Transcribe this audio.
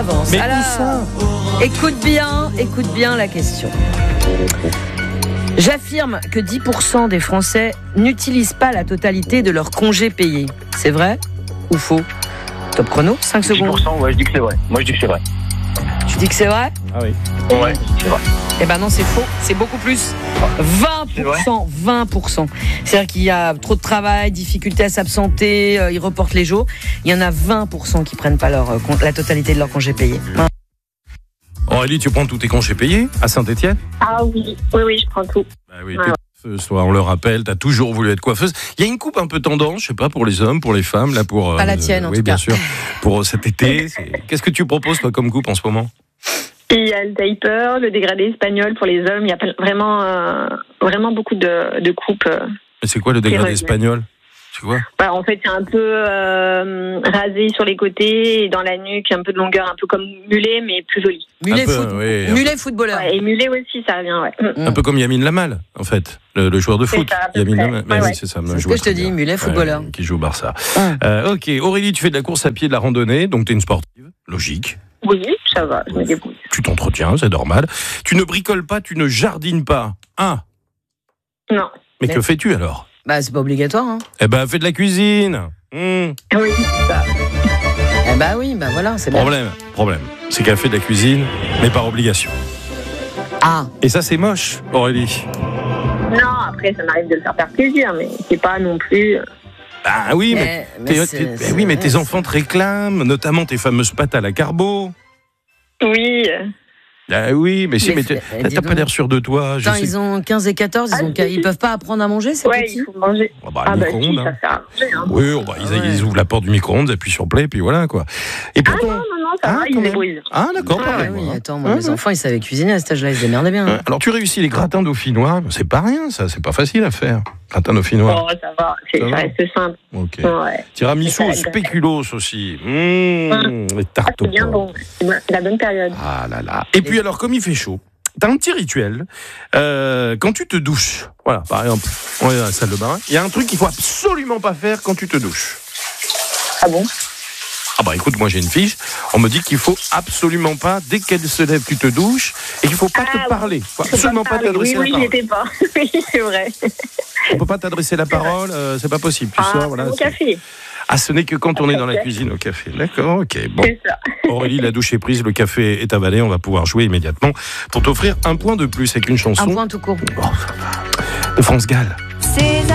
Mais Alors, où ça ? écoute bien la question. J'affirme que 10% des Français n'utilisent pas la totalité de leur congé payé. C'est vrai ou faux ? Top chrono, 5 secondes. 10%, ouais, je dis que c'est vrai. Moi, je dis que c'est vrai. Tu dis que c'est vrai ? Ah oui. Ouais, c'est vrai. Eh ben non, c'est faux. C'est beaucoup plus. 20%. 20%. C'est-à-dire qu'il y a trop de travail, difficulté à s'absenter, ils reportent les jours. Il y en a 20% qui prennent pas la totalité de leur congé payé. Aurélie, tu prends tous tes congés payés à Saint-Étienne ? Ah oui, je prends tout. Bah oui, t'es coiffeuse, toi, on le rappelle, t'as toujours voulu être coiffeuse. Il y a une coupe un peu tendance, je sais pas, pour les hommes, pour les femmes, là, pour... Pas la tienne, en oui, tout bien cas. sûr. Pour cet été, qu'est-ce que tu proposes, toi, comme coupe en ce moment ? Il y a le taper, le dégradé espagnol pour les hommes. Il y a vraiment beaucoup de coupes. Et c'est quoi le dégradé reviennent. espagnol ? C'est quoi ? Bah, en fait, c'est un peu rasé sur les côtés et dans la nuque, un peu de longueur, un peu comme mulet, mais plus joli. Mulet, Un peu, oui, un mulet footballeur. Ouais, et mulet aussi, ça revient, ouais. Un peu comme Yamine Lamal, en fait, le joueur de C'est foot. ça, à peu Yamine près. Lamal, Ouais, oui, ouais. c'est ça. C'est ce que je te dis, mulet footballeur. Qui joue au Barça. Ah. Ok, Aurélie, tu fais de la course à pied, de la randonnée, donc tu es une sportive, logique. Oui, ça va, je me débrouille. Tu t'entretiens, c'est normal. Tu ne bricoles pas, tu ne jardines pas. Ah, Non. mais que fais-tu alors ? Bah, c'est pas obligatoire, hein. Eh ben, fais de la cuisine. Oui, c'est ça. Eh bah oui, bah voilà, c'est bien. Problème. C'est qu'elle fait de la cuisine, mais par obligation. Ah, Et ça, c'est moche, Aurélie. Non, après, ça m'arrive de le faire plaisir, mais c'est pas non plus... Ah oui, mais tes enfants te réclament, notamment tes fameuses pâtes à la carbo. Oui, Ah oui, mais si, Mais mais dis t'as pas donc. l'air sûr de toi. Putain, ils ont 15 et 14, ils peuvent pas apprendre à manger, ces ouais, petits. il faut manger. Ah bah, Ah le bah si, micro-ondes, ça hein. sert à manger, hein. Oui, ils ouvrent la porte du micro-ondes, appuient sur play, puis voilà quoi. Et pourtant, Non, ça va, ils quand se même. débrouillent. Ah d'accord, Ah pardon. oui, attends, moi, mes enfants, ils savaient cuisiner à cet âge-là, ils se démerdaient bien. Alors tu réussis les gratins dauphinois, c'est pas rien ça, c'est pas facile à faire. Gratins dauphinois. Oh, ça va, Ça ça va. reste simple. Ok. Ouais. Tiramisu au C'est ça, spéculoos aussi. Les tartes au C'est bien porc. bon, c'est la bonne période. Ah là là. Et puis alors, comme il fait chaud, t'as un petit rituel. Quand tu te douches, voilà, par exemple, on est dans la salle de bain, il y a un truc qu'il faut absolument pas faire quand tu te douches. Ah bon? Ah bah écoute, moi j'ai une fiche, on me dit qu'il faut absolument pas, dès qu'elle se lève, tu te douches, et qu'il faut pas te parler. Faut absolument pas t'adresser Oui, la j'y parole. étais pas. Oui, c'est vrai. On peut pas t'adresser la parole, c'est pas possible. Tu sors, voilà. Mon café. Ah, ce n'est que quand on est dans la cuisine au café. D'accord, ok. Bon. C'est ça. Aurélie, la douche est prise, le café est avalé, on va pouvoir jouer immédiatement pour t'offrir un point de plus avec une chanson. Un point tout court. Oh, ça va. De France Gall.